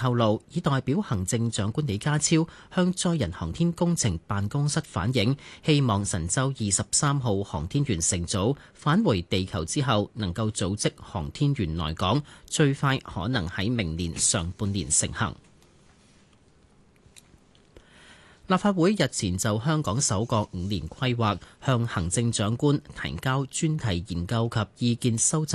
透露，已代表行政長官李家超向載人航天工程辦公室反映，希望神舟23號航天員乘組返回地球之後，能夠組織航天員來港，最快可能喺明年上半年成行。立法會日前就香港首個5年規劃向行政長官提交專題研究及意見收集